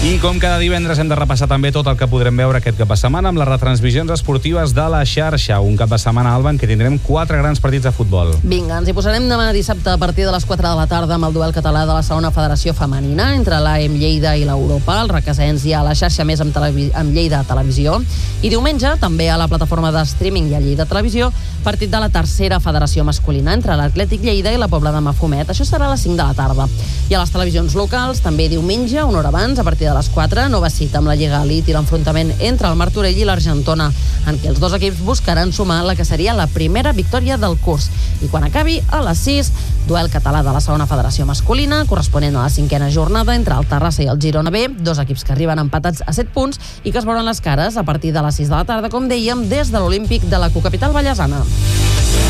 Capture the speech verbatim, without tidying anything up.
I com cada divendres hem de repassar també tot el que podrem veure aquest cap de setmana amb les retransmissions esportives de la xarxa. Un cap de setmana, Alba, en què tindrem quatre grans partits de futbol. Vinga, ens hi posarem demà dissabte a partir de les quatre de la tarda amb el duel català de la segona federació femenina entre l'A E M Lleida i l'Europa. El requesens ja a la xarxa més amb, televi... amb Lleida Televisió. I diumenge, també a la plataforma de streaming i a Lleida Televisió, partit de la tercera federació masculina entre l'Atlètic Lleida i la Pobla de Mafumet. Això serà a les cinc de la tarda. I a les televisions locals, també diumenge, una hora abans, a partir de a les quatre, nova cita amb la Lliga Elite i l'enfrontament entre el Martorell i l'Argentona, en què els dos equips buscaran sumar la que seria la primera victòria del curs. I quan acabi, a les sis, duel català de la segona federació masculina, corresponent a la cinquena jornada entre el Terrassa i el Girona B, dos equips que arriben empatats a set punts i que es veuran les cares a partir de les sis de la tarda, com dèiem, des de l'Olímpic de la cocapital vallesana.